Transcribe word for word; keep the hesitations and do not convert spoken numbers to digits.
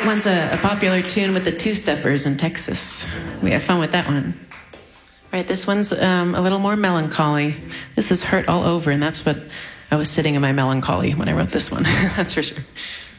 That one's a, a popular tune with the two-steppers in Texas. We have fun with that one. All right, this one's um, a little more melancholy. This is Hurt All Over, and that's what I was sitting in my melancholy when I wrote this one. That's for sure.